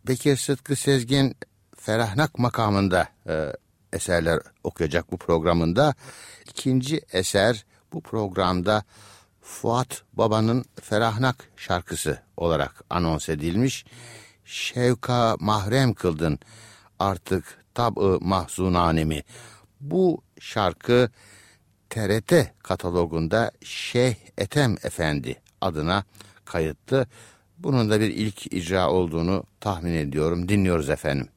Bekir Sıtkı Sezgin Ferahnak makamında eserler okuyacak bu programında. İkinci eser bu programda Fuat Baba'nın Ferahnak şarkısı olarak anons edilmiş. Şevka mahrem kıldın artık tab-ı mahzunanemi. Bu şarkı TRT katalogunda Şeyh Ethem Efendi adına kayıtlı. Bunun da bir ilk icra olduğunu tahmin ediyorum. Dinliyoruz efendim.